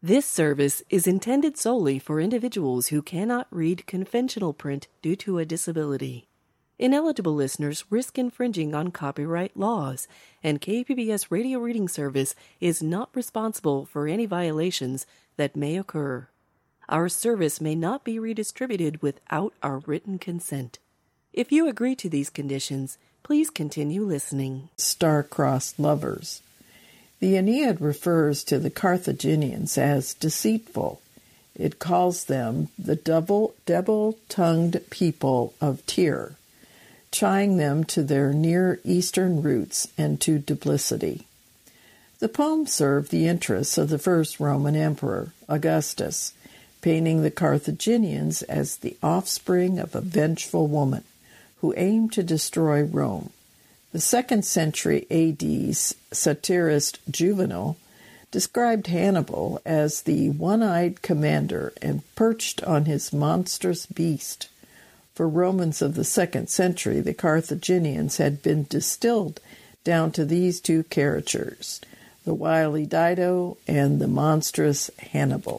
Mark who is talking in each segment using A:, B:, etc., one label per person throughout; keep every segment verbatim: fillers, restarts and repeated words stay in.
A: This service is intended solely for individuals who cannot read conventional print due to a disability. Ineligible listeners risk infringing on copyright laws, and K P B S Radio Reading Service is not responsible for any violations that may occur. Our service may not be redistributed without our written consent. If you agree to these conditions, please continue listening.
B: Star-crossed lovers. The Aeneid refers to the Carthaginians as deceitful. It calls them the double, double-tongued people of Tyre, tying them to their Near Eastern roots and to duplicity. The poem served the interests of the first Roman emperor, Augustus, painting the Carthaginians as the offspring of a vengeful woman who aimed to destroy Rome. The second century A D satirist Juvenal described Hannibal as the one-eyed commander and perched on his monstrous beast. For Romans of the second century, the Carthaginians had been distilled down to these two characters, the wily Dido and the monstrous Hannibal.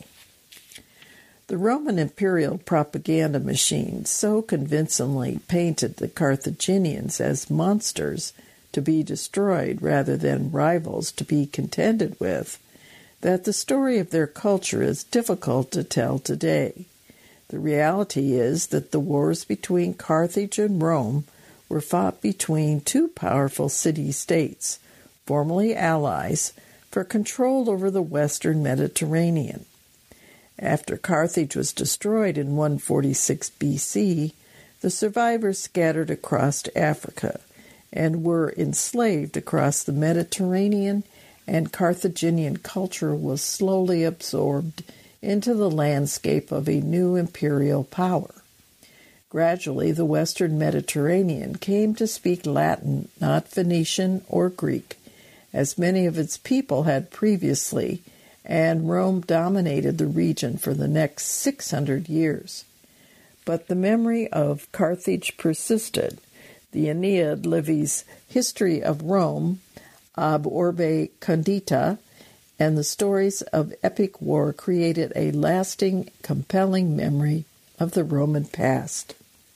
B: The Roman imperial propaganda machine so convincingly painted the Carthaginians as monsters to be destroyed rather than rivals to be contended with that the story of their culture is difficult to tell today. The reality is that the wars between Carthage and Rome were fought between two powerful city-states, formerly allies, for control over the western Mediterranean. After Carthage was destroyed in one forty-six B C, the survivors scattered across Africa and were enslaved across the Mediterranean, and Carthaginian culture was slowly absorbed into the landscape of a new imperial power. Gradually, the western Mediterranean came to speak Latin, not Phoenician or Greek, as many of its people had previously, and Rome dominated the region for the next six hundred years. But the memory of Carthage persisted. The Aeneid, Livy's history of Rome, Ab Orbe Condita, and the stories of epic war created a lasting, compelling memory of the Roman past.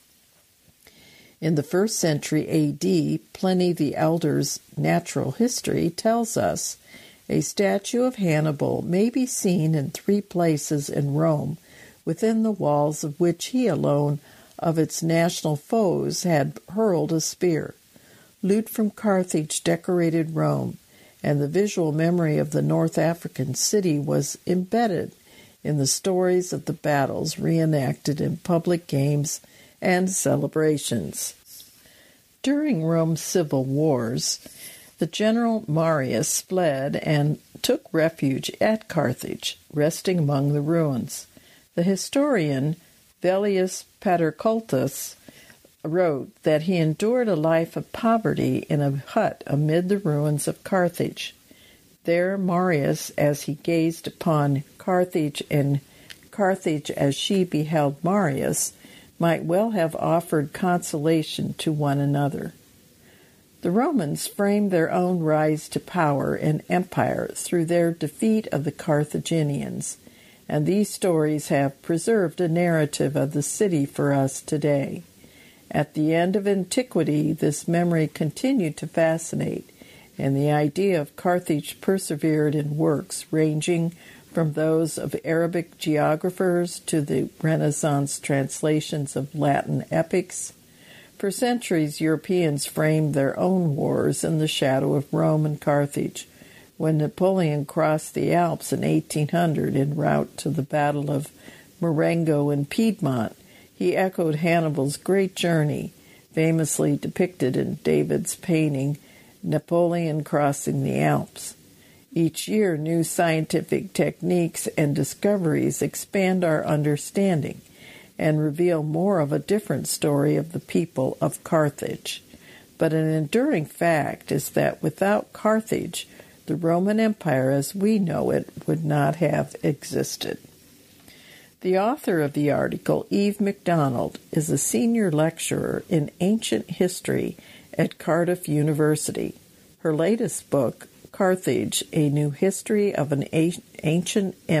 B: In the first century A D, Pliny the Elder's Natural History tells us a statue of Hannibal may be seen in three places in Rome, within the walls of which he alone of its national foes had hurled a spear. Loot from Carthage decorated Rome, and the visual memory of the North African city was embedded in the stories of the battles reenacted in public games and celebrations. During Rome's civil wars, the general Marius fled and took refuge at Carthage, resting among the ruins. The historian Velleius Patercultus wrote that he endured a life of poverty in a hut amid the ruins of Carthage. There Marius, as he gazed upon Carthage and Carthage as she beheld Marius, might well have offered consolation to one another. The Romans framed their own rise to power and empire through their defeat of the Carthaginians, and these stories have preserved a narrative of the city for us today. At the end of antiquity, this memory continued to fascinate, and the idea of Carthage persevered in works ranging from those of Arabic geographers to the Renaissance translations of Latin epics. For centuries, Europeans framed their own wars in the shadow of Rome and Carthage. When Napoleon crossed the Alps in eighteen hundred en route to the Battle of Marengo in Piedmont, he echoed Hannibal's great journey, famously depicted in David's painting, Napoleon Crossing the Alps. Each year, new scientific techniques and discoveries expand our understanding and reveal more of a different story of the people of Carthage. But an enduring fact is that without Carthage, the Roman Empire as we know it would not have existed. The author of the article, Eve MacDonald, is a senior lecturer in ancient history at Cardiff University. Her latest book, Carthage, A New History of an Ancient Empire,